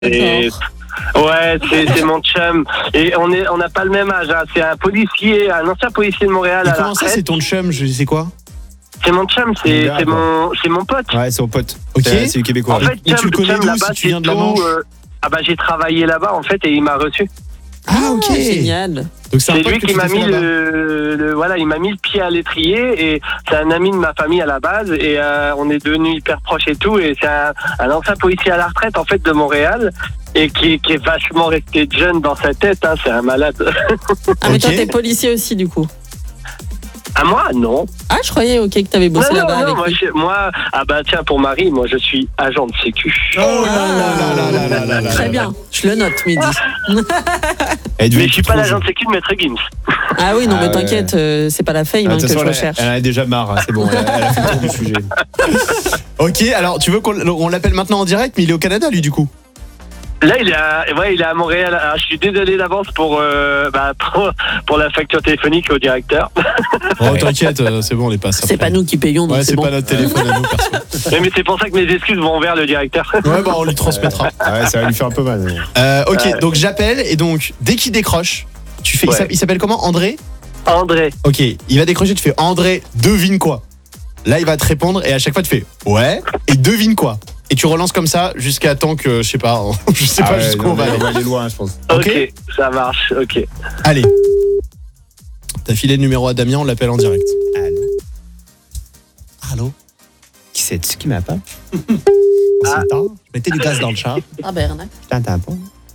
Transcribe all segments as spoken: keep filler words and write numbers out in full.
Et... Ouais, c'est, c'est mon chum. Et on est, on n'a pas le même âge. Hein. C'est un policier, un ancien policier de Montréal. Et à comment la ça, retraite. c'est ton chum? Je sais quoi? C'est mon chum, c'est, Gars, c'est quoi. mon, c'est mon pote. Ouais, c'est mon pote. Ok. C'est, c'est le Québécois. En fait, Et tu chum, le connais chum, d'où, là-bas, si tu c'est viens de la tout, Manche? euh, Ah bah j'ai travaillé là-bas en fait et il m'a reçu. Ah, ok. Génial. Donc c'est un C'est pote lui que qui tu m'a t'es fait mis là-bas. le, le voilà, il m'a mis le pied à l'étrier et c'est un ami de ma famille à la base et euh, on est devenus hyper proches et tout et c'est un, un ancien policier à la retraite en fait de Montréal et qui, qui est vachement resté jeune dans sa tête, hein, c'est un malade. Ah, mais toi, Ok. t'es policier aussi, du coup. À moi non. Ah, je croyais, ok, que t'avais bossé non, non, là-bas non, avec moi, lui. je- moi, ah bah tiens pour Marie, moi je suis agent de sécu. Oh là là là là là là là. Très bien, je le note, Mehdi. Elle devait Mais être je suis pas trop l'agent jeune. de sécu de Maître Gims. Ah oui, non, Ah mais ouais. t'inquiète, euh, c'est pas la fame Ah, hein, de que toute je façon, elle, recherche. elle en a déjà marre, hein, c'est bon, elle, a- elle a fait le tour du sujet. Ok, alors tu veux qu'on on l'appelle maintenant en direct, mais il est au Canada lui du coup. Là, il est à, ouais, il est à Montréal. Ah, je suis désolé d'avance pour, euh, bah, pour, pour la facture téléphonique au directeur. Oh t'inquiète, euh, c'est bon, on les passe. C'est après. pas nous qui payons, donc Ouais, c'est c'est bon. pas notre téléphone à nous perso. Mais, mais c'est pour ça que mes excuses vont vers le directeur. Ouais, bah on lui transmettra. Ah ouais, ça va lui faire un peu mal. mais bon. Euh, ok, Ouais. donc j'appelle et donc dès qu'il décroche, tu fais. il Ouais. s'appelle- Il s'appelle comment? André? André. Ok, il va décrocher, tu fais André, devine quoi? Là, il va te répondre et à chaque fois, tu fais ouais, et devine quoi? Et tu relances comme ça jusqu'à temps que, je sais pas, je sais Ah pas ouais, jusqu'où non, on va mais aller. on va aller loin, je pense. Ok, Ok. ça marche. Ok. Allez. T'as filé le numéro à Damien, on l'appelle en direct. Allô? Allô? Qui c'est tu qui m'appelle? C'est le temps. Je mettais du gaz dans le char. Ah, ben, arnaque. Je t'entends pas.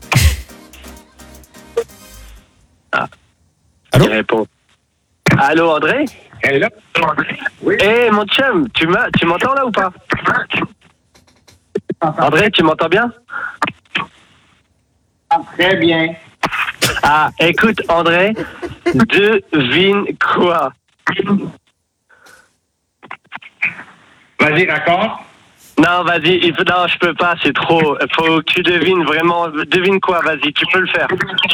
Allô? Il répond. Allô, André? Elle est là? Oui. Eh, mon chum, tu, m'as, tu m'entends là ou pas? André, tu m'entends bien? Très bien. Ah, écoute, André, devine quoi? Vas-y, raconte. Non, vas-y, il faut- non, je peux pas, c'est trop. Faut que tu devines vraiment. Devine quoi, vas-y, tu peux le faire.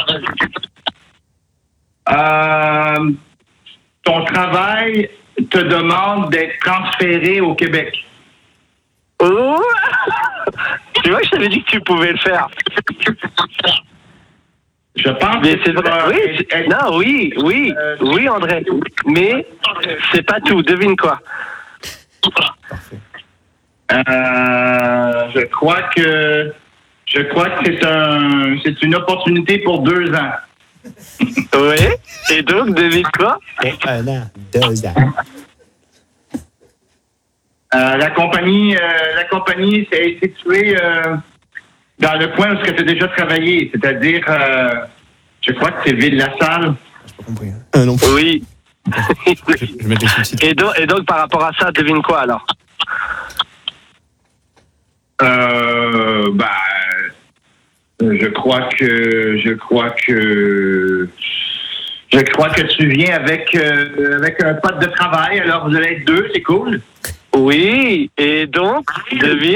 Euh, ton travail te demande d'être transféré au Québec. Oh! Tu vois, je t'avais dit que tu pouvais le faire. Je pense Mais que c'est tu vrai. vas Oui, être- c'est- non, oui, oui, oui, André. Mais c'est pas tout. Devine quoi? Euh, je crois que je crois que c'est un c'est une opportunité pour deux ans. Oui. Et donc, devine quoi? Et un an, deux ans. Euh, la compagnie euh, la compagnie est située euh, dans le coin où tu as déjà travaillé, c'est-à-dire euh, je crois que c'est Ville-la-Salle. J'ai pas compris. Hein. Euh, non, Oui. je vais mettre les sous-titres. Et donc, et donc, par rapport à ça, devine quoi alors? Euh, bah, euh, je crois que, je crois que, je crois que tu viens avec euh, avec un pote de travail. Alors vous allez être deux, c'est cool. Oui. Et donc, devine.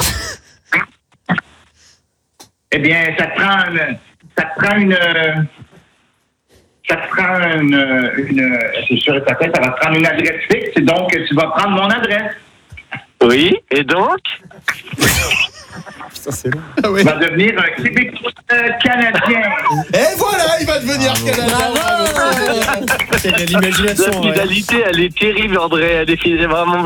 Eh bien, ça te prend, une, ça te prend une, ça te prend une, une c'est sûr et certain, ça va te prendre une adresse fixe. Et donc, tu vas prendre mon adresse. Oui. Et donc? Putain, c'est long. Ah ouais. Tu vas devenir un Québécois canadien. Et voilà, il va devenir Canadien. Bravo! C'est de La l'imagination. ouais. finalité, elle est terrible, André. Elle est fi- vraiment.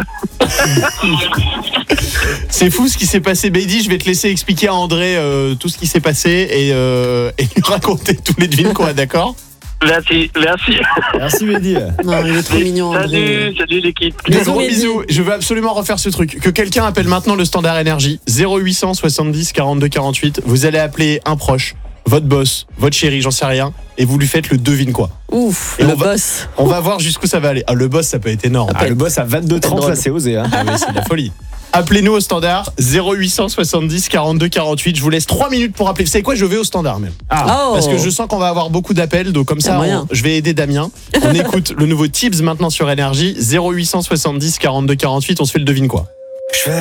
C'est fou ce qui s'est passé, Beidi. Je vais te laisser expliquer à André euh, tout ce qui s'est passé et, euh, et lui raconter tous les devines quoi, d'accord? Merci, merci. Merci, Mehdi. Non, il est trop mignon, André. Salut, salut l'équipe. Des Bisous, gros Mehdi. bisous. Je veux absolument refaire ce truc. Que quelqu'un appelle maintenant le standard énergie zéro huit cent soixante-dix quarante-deux quarante-huit. Vous allez appeler un proche, votre boss, votre chéri, j'en sais rien, et vous lui faites le devine quoi. Ouf, Et le on va- boss. On va voir jusqu'où ça va aller. Ah, le boss, ça peut être énorme. Ah, le boss à vingt-deux trente, drôle. là, c'est osé. Hein. Ah, mais c'est de la folie. Appelez-nous au standard zéro huit cent soixante-dix quarante-deux quarante-huit. Je vous laisse trois minutes pour appeler. Vous savez quoi, je vais au standard même. Ah, Oh. Parce que je sens qu'on va avoir beaucoup d'appels, donc comme Y a ça, moyen. on- je vais aider Damien. On écoute le nouveau Tips maintenant sur Énergie. zéro huit cent soixante-dix quarante-deux quarante-huit. On se fait le devine quoi.